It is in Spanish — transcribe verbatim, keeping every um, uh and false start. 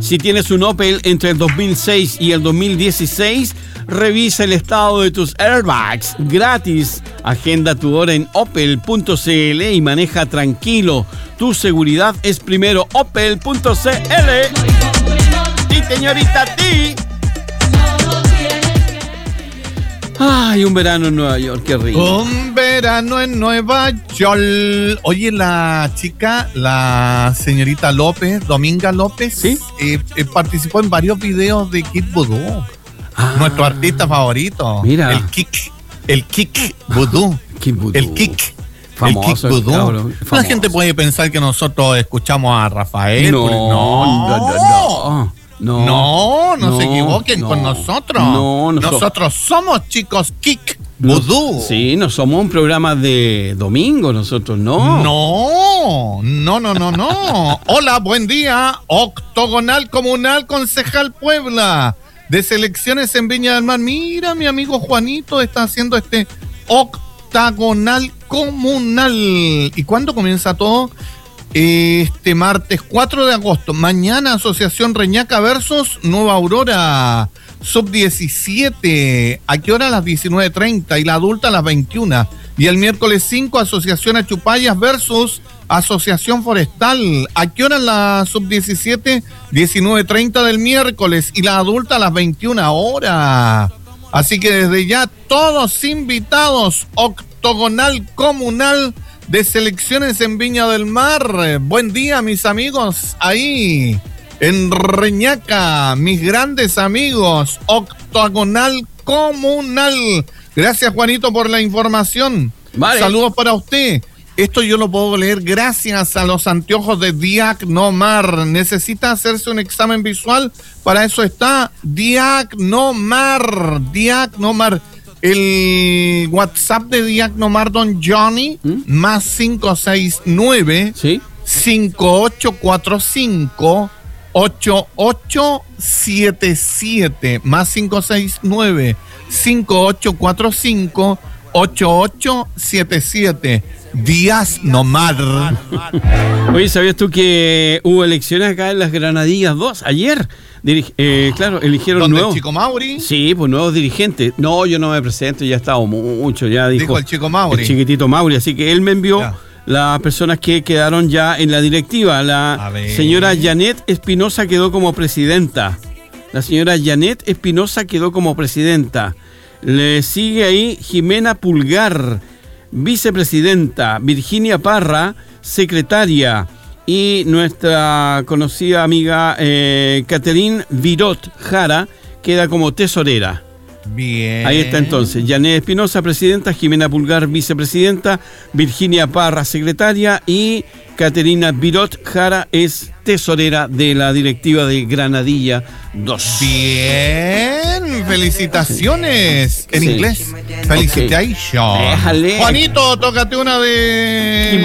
Si tienes un Opel entre el dos mil seis y el dos mil dieciséis, revisa el estado de tus airbags gratis. Agenda tu hora en opel punto c l y maneja tranquilo. Tu seguridad es primero. opel punto c l. Sí, señorita, ti. Ay, un verano en Nueva York, qué rico. Un verano en Nueva York. Oye, la chica, la señorita López, Dominga López, ¿sí? eh, eh, participó en varios videos de Kid Voodoo. Ah, nuestro artista favorito. Mira. El Kick. El Kick Voodoo. Kid Voodoo. El Kick. Famoso, el Kick Voodoo. Cabrón, la gente puede pensar que nosotros escuchamos a Rafael. No, no, no, no. No, no, no, no se equivoquen no, con nosotros. No, no, nosotros somos chicos Kick Voodoo. No, sí, no somos un programa de domingo, nosotros no. No, no, no, no, no. Hola, buen día. Octogonal Comunal Concejal Puebla de Selecciones en Viña del Mar. Mira, mi amigo Juanito está haciendo este Octagonal Comunal. ¿Y cuándo comienza todo? Este martes cuatro de agosto, mañana Asociación Reñaca versus Nueva Aurora, sub diecisiete, ¿a qué hora? A las diecinueve treinta y la adulta a las veintiuna. Y el miércoles cinco, Asociación Achupayas versus Asociación Forestal, ¿a qué hora? La sub diecisiete, diecinueve treinta del miércoles y la adulta a las veintiuna horas. Así que desde ya todos invitados, Octogonal Comunal de Selecciones en Viña del Mar. Buen día, mis amigos, ahí en Reñaca, mis grandes amigos, Octogonal Comunal. Gracias, Juanito, por la información. Vale. Saludos para usted. Esto yo lo puedo leer gracias a los anteojos de Diagnomar. ¿Necesita hacerse un examen visual? Para eso está Diagnomar. Diagnomar. El WhatsApp de Diagnomar, don Johnny, ¿Mm? más cinco seis nueve, ¿sí? cinco ocho cuatro cinco, ocho ocho siete siete, más cinco seis nueve, cinco ocho cuatro cinco, ocho ocho siete siete. Diagnomar. Oye, ¿sabías tú que hubo elecciones acá en las Granadillas dos ayer? Dirige, eh, claro, eligieron ¿Dónde nuevos. el Chico Mauri? Sí, pues nuevos dirigentes. No, yo no me presento, ya he estado mucho, ya dijo. Dijo el Chico Mauri. El chiquitito Mauri, así que él me envió ya las personas que quedaron ya en la directiva. La señora Janet Espinosa quedó como presidenta. La señora Janet Espinosa quedó como presidenta. Le sigue ahí Jimena Pulgar, vicepresidenta, Virginia Parra, secretaria, y nuestra conocida amiga eh, Catherine Virot Jara queda como tesorera. Bien. Ahí está entonces, Janet Espinosa, presidenta, Jimena Pulgar, vicepresidenta, Virginia Parra, secretaria, y Caterina Virot Jara es tesorera de la directiva de Granadilla dos. Bien, felicitaciones. Sí. En sí. Inglés. Felicitations. Okay. Juanito, tócate una de...